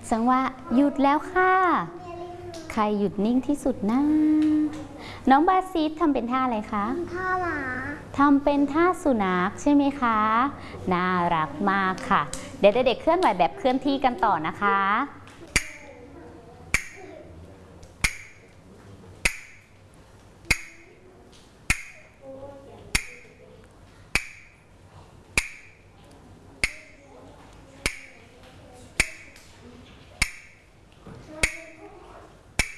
สังว่าหยุดแล้วค่ะใครหยุดนิ่งที่สุดนะน้องบาซีทำเป็นท่าอะไรคะท่าหมาทำเป็นท่าสุนัขใช่ไหมคะน่ารักมากค่ะเดี๋ยวเด็กๆเคลื่อนไหวแบบเคลื่อนที่กันต่อนะคะ